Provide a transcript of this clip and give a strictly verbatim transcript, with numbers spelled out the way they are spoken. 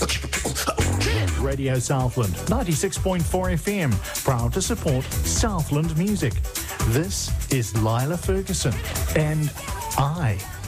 Radio Southland, ninety-six point four F M, proud to support Southland music. This is Lila Ferguson, and I